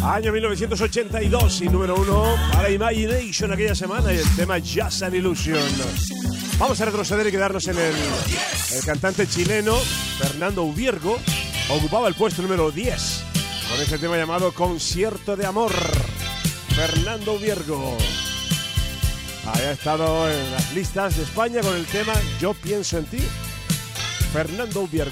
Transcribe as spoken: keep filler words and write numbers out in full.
Año mil novecientos ochenta y dos y número uno para Imagination aquella semana y el tema Just an Illusion. Vamos a retroceder y quedarnos en el, el cantante chileno Fernando Ubiergo. Ocupaba el puesto número diez con este tema llamado Concierto de Amor. Fernando Ubiergo había estado en las listas de España con el tema Yo Pienso en Ti. Fernando Ubiergo.